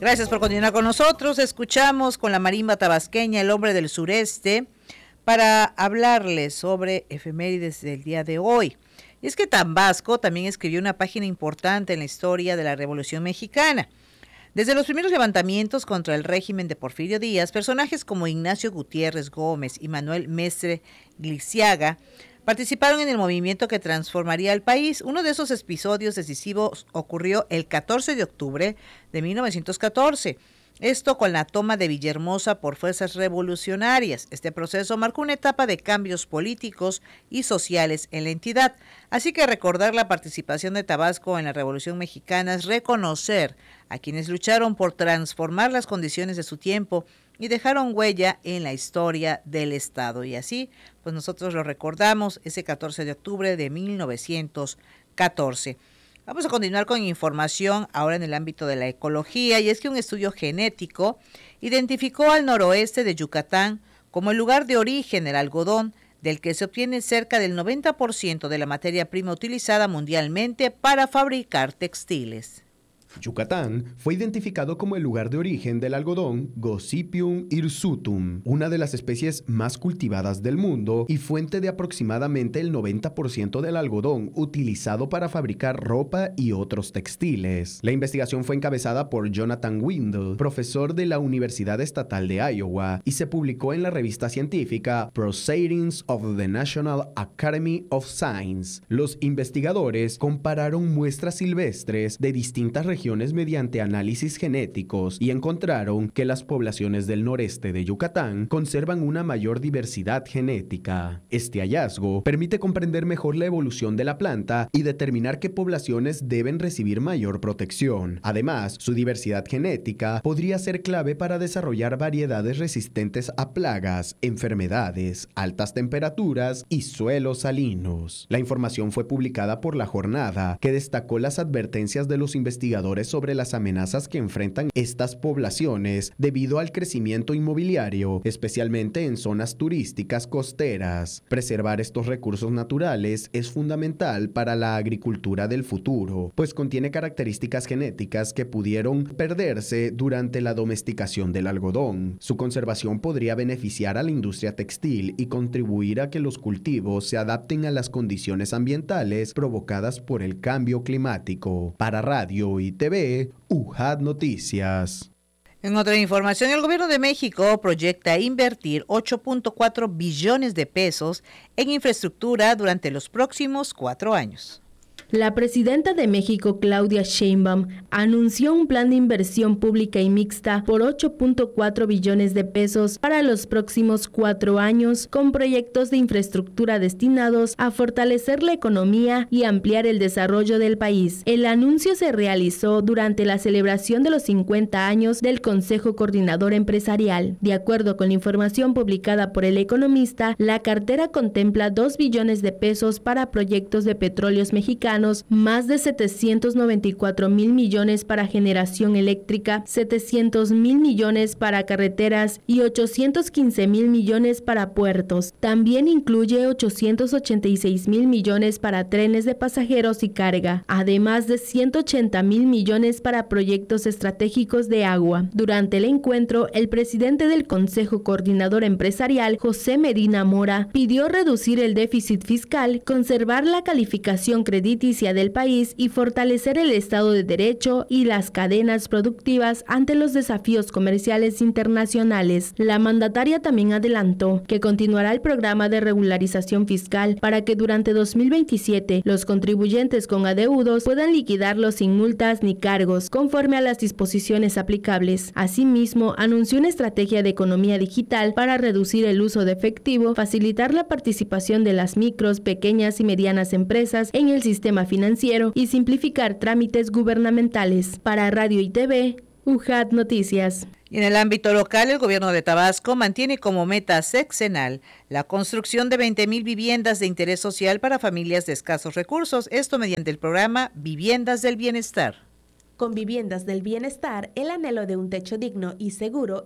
Gracias por continuar con nosotros. Escuchamos con la marimba tabasqueña El Hombre del Sureste para hablarles sobre efemérides del día de hoy. Y es que Tabasco también escribió una página importante en la historia de la Revolución Mexicana. Desde los primeros levantamientos contra el régimen de Porfirio Díaz, personajes como Ignacio Gutiérrez Gómez y Manuel Mestre Gliciaga participaron en el movimiento que transformaría el país. Uno de esos episodios decisivos ocurrió el 14 de octubre de 1914. Esto con la toma de Villahermosa por fuerzas revolucionarias. Este proceso marcó una etapa de cambios políticos y sociales en la entidad. Así que recordar la participación de Tabasco en la Revolución Mexicana es reconocer a quienes lucharon por transformar las condiciones de su tiempo y dejaron huella en la historia del Estado. Y así, pues nosotros lo recordamos ese 14 de octubre de 1914. Vamos a continuar con información ahora en el ámbito de la ecología, y es que un estudio genético identificó al noroeste de Yucatán como el lugar de origen del algodón, del que se obtiene cerca del 90% de la materia prima utilizada mundialmente para fabricar textiles. Yucatán fue identificado como el lugar de origen del algodón Gossypium hirsutum, una de las especies más cultivadas del mundo y fuente de aproximadamente el 90% del algodón utilizado para fabricar ropa y otros textiles. La investigación fue encabezada por Jonathan Windle, profesor de la Universidad Estatal de Iowa, y se publicó en la revista científica Proceedings of the National Academy of Science. Los investigadores compararon muestras silvestres de distintas regiones mediante análisis genéticos y encontraron que las poblaciones del noreste de Yucatán conservan una mayor diversidad genética. Este hallazgo permite comprender mejor la evolución de la planta y determinar qué poblaciones deben recibir mayor protección. Además, su diversidad genética podría ser clave para desarrollar variedades resistentes a plagas, enfermedades, altas temperaturas y suelos salinos. La información fue publicada por La Jornada, que destacó las advertencias de los investigadores sobre las amenazas que enfrentan estas poblaciones debido al crecimiento inmobiliario, especialmente en zonas turísticas costeras. Preservar estos recursos naturales es fundamental para la agricultura del futuro, pues contiene características genéticas que pudieron perderse durante la domesticación del algodón. Su conservación podría beneficiar a la industria textil y contribuir a que los cultivos se adapten a las condiciones ambientales provocadas por el cambio climático. Para Radio y TV, UJAT Noticias. En otra información, el gobierno de México proyecta invertir 8.4 billones de pesos en infraestructura durante los próximos 4 años. La presidenta de México, Claudia Sheinbaum, anunció un plan de inversión pública y mixta por 8.4 billones de pesos para los próximos 4 años, con proyectos de infraestructura destinados a fortalecer la economía y ampliar el desarrollo del país. El anuncio se realizó durante la celebración de los 50 años del Consejo Coordinador Empresarial. De acuerdo con la información publicada por El Economista, la cartera contempla 2 billones de pesos para proyectos de petróleos mexicanos, más de 794 mil millones para generación eléctrica, 700 mil millones para carreteras y 815 mil millones para puertos. También incluye 886 mil millones para trenes de pasajeros y carga, además de 180 mil millones para proyectos estratégicos de agua. Durante el encuentro, el presidente del Consejo Coordinador Empresarial, José Medina Mora, pidió reducir el déficit fiscal, conservar la calificación crediticia del país y fortalecer el Estado de Derecho y las cadenas productivas ante los desafíos comerciales internacionales. La mandataria también adelantó que continuará el programa de regularización fiscal para que durante 2027 los contribuyentes con adeudos puedan liquidarlos sin multas ni cargos, conforme a las disposiciones aplicables. Asimismo, anunció una estrategia de economía digital para reducir el uso de efectivo, facilitar la participación de las micros, pequeñas y medianas empresas en el sistema financiero y simplificar trámites gubernamentales. Para Radio y TV, UJAT Noticias. Y en el ámbito local, el gobierno de Tabasco mantiene como meta sexenal la construcción de 20,000 viviendas de interés social para familias de escasos recursos, esto mediante el programa Viviendas del Bienestar. Con Viviendas del Bienestar, el anhelo de un techo digno y seguro